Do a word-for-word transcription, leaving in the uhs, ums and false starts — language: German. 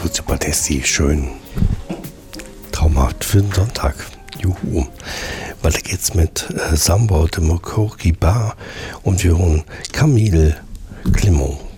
Super Tasty, schön traumhaft für den Sonntag. Juhu. Weiter geht's mit äh, Samba de Mokoki Bar und wir hören Camille Clément.